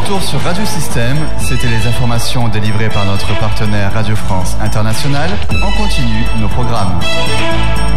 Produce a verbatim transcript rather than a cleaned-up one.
retour sur Radio Système, c'était les informations délivrées par notre partenaire Radio France Internationale. On continue nos programmes.